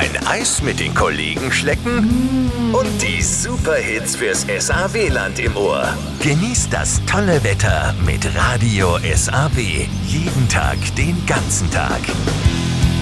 ein Eis mit den Kollegen schlecken und die Superhits fürs SAW-Land im Ohr. Genießt das tolle Wetter mit Radio SAW. Jeden Tag, den ganzen Tag.